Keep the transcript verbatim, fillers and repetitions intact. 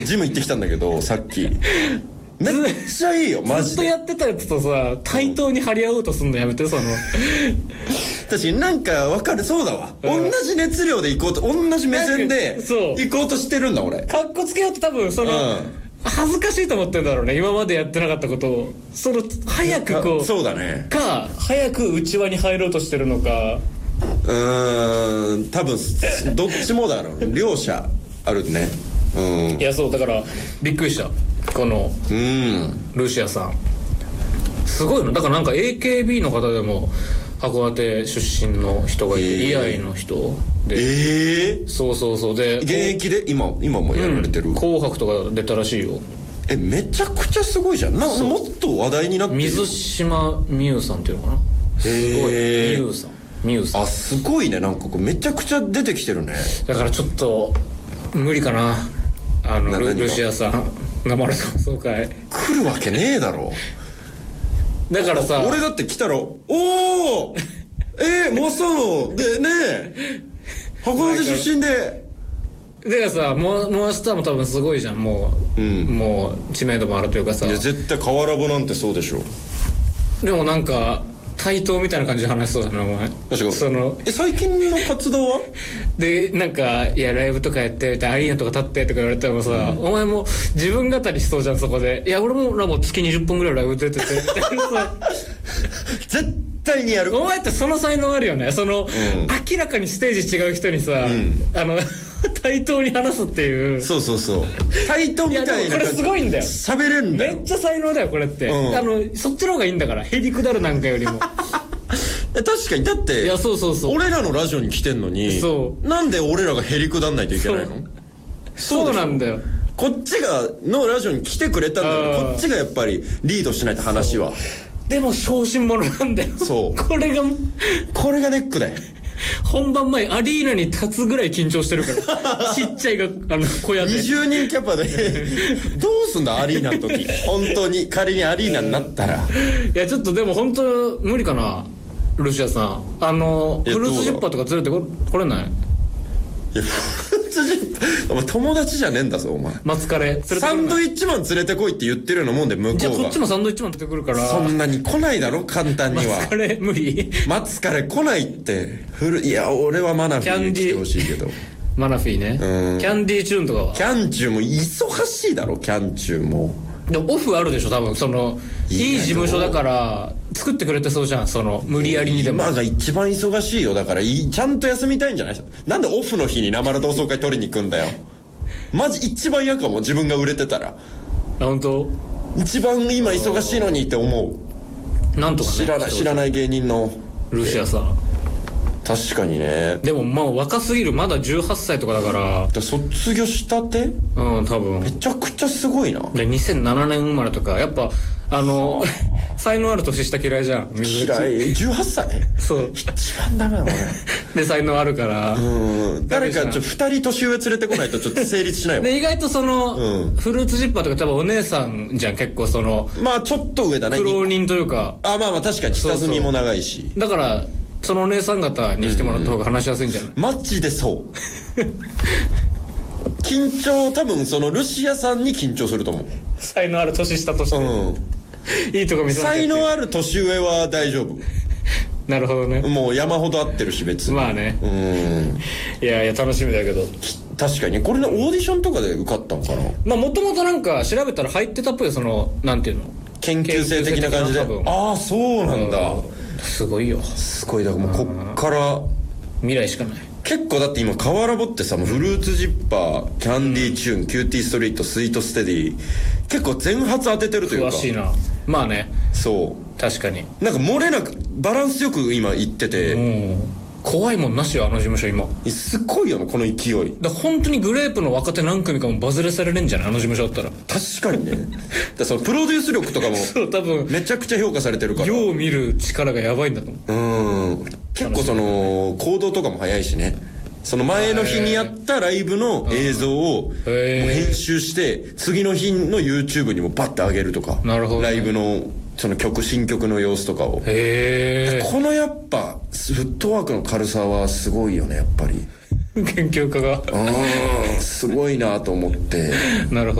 ジム行ってきたんだけどさっきめっちゃいいよマジで。 ずっとやってたやつとさ対等に張り合おうとすんのやめてその確かになんか分かるそうだわ、うん、同じ熱量で行こうと同じ目線で行こうとしてるんだ俺。 かっこつけようと多分その、うん、恥ずかしいと思ってんだろうね今までやってなかったことを。その早くこうそうだねか早く内輪に入ろうとしてるのか。 うーん多分どっちもだろう両者あるね。うんいやそうだからびっくりしたこのうんルシアさんすごいのだからなんか エーケービー の方でも函館出身の人がいて、えー、居合の人でええー、 そうそうそうで現役で今今もやられてる、うん、 紅白とか出たらしいよ。 えめちゃくちゃすごいじゃん。なんかもっと話題になってる。 水島美優さんっていうのかな。すごい美優さん美優さんあすごいねなんかこうめちゃくちゃ出てきてるね。 だからちょっと無理かなあのル, ルシアさん生放送会来るわけねえだろ。 だからさ俺だって来たらおおえー、マスターのでね函館出身でだからさモアスターも多分すごいじゃんもう、うん、もう知名度もあるというかさ。 いや絶対河原ボなんてそうでしょ。 でもなんか対等みたいな感じで話しそうだなお前。 確かそのえ最近の活動はでなんかいやライブとかやってアリーナとか立ってとか言われてもさ、うん、お前も自分語りしそうじゃんそこで。いや俺もらも月にじゅっぽんぐらいライブ出てて絶対にやる。 お前ってその才能あるよねその、うん、明らかにステージ違う人にさ、うん、あの対等に話すっていう。 そうそうそう対等みたいな。 これすごいんだよ喋れるんだよ。 めっちゃ才能だよこれって、うん、あのそっちの方がいいんだからへりくだるなんかよりも確かにだっていやそうそうそう俺らのラジオに来てんのにそうなんで俺らがへりくだんないといけないの。 そう、そうなんだよ。 こっちがのラジオに来てくれたんだからこっちがやっぱりリードしないと話は。 でも小心者なんだよ。 そうこれがこれがネックだよ。 本番前アリーナに立つぐらい緊張してるからちっちゃいがあの小屋でにじゅうにんキャパでどうすんだアリーナの時本当に仮にアリーナになったら。 いやちょっとでも本当無理かなルシアさん。あのフルーツジッパーとか連れてこ来れない？ いやフルーツジッパーお前友達じゃねえんだぞお前。 マツカレサンドイッチマン連れてこいって言ってるようなもんで向こうが。 じゃあこっちもサンドイッチマン連れてくるから。 そんなに来ないだろ簡単には。 マツカレ無理。 マツカレ来ないってフルいや俺はマナフィーに来てほしいけど。 マナフィーね。うんキャンディーチューンとかは。 キャンチューも忙しいだろキャンチューも。 でもオフあるでしょ多分そのいい事務所だから作ってくれてそうじゃんその無理やりにでも。 今が一番忙しいよだからいちゃんと休みたいんじゃない。なんでオフの日に生の同窓会取りに行くんだよ。マジ一番嫌かも自分が売れてたら。 あ本当一番今忙しいのにって思う。なんとかね知らない知らない芸人のルシアさん。 確かにね。 でもまあ若すぎるまだじゅうはっさいとかだから卒業したてうん多分めちゃくちゃすごいな。 でにせんななねん生まれとかやっぱあの才能ある年下嫌いじゃん。 嫌いじゅうはっさいそう一番ダメだ俺で才能あるからうん誰かちょふたり年上連れてこないとちょっと成立しないわで意外とその、うん、フルーツジッパーとか多分お姉さんじゃん結構そのまあちょっと上だね苦労人というか。 あまあまあ確かに下積みも長いし。 そうそうだからそのお姉さん方に来てもらった方が話しやすいんじゃない、うん、 マジでそう緊張多分そのルシアさんに緊張すると思う。 才能ある年下として、うん、いいとこ見せなきゃ。 才能ある年上は大丈夫なるほどね。 もう山ほど合ってるし別にまあねうんいやいや楽しみだけど確かにこれねオーディションとかで受かったのかな。 まあもともとなんか調べたら入ってたっぽいよそのなんていうの研究生的な感じで。ああそうなんだ。 すごいよすごいだからもうこっから未来しかない。 結構だって今河原ボってさもうフルーツジッパーキャンディーチューン、うん、キューティーストリートスイートステディ結構全発当ててるというか詳しいな。まあねそう確かになんか漏れなくバランスよく今いってて、 うん、怖いもんなしよあの事務所今すっごいよなこの勢いだ本当にグレープの若手何組かもバズれされるんじゃないあの事務所だったら。 確かにねだそのプロデュース力とかもそう多分めちゃくちゃ評価されてるからよう見る力がやばいんだと思う。うん結構その行動とかも早いしね。その前の日にやったライブの映像をもう編集して次の日の YouTube にもバッて上げるとか。 なるほど、ね、 ライブのその曲新曲の様子とかを。 へえ。 このやっぱフットワークの軽さはすごいよねやっぱり。 研究家がうんすごいなと思ってなるほど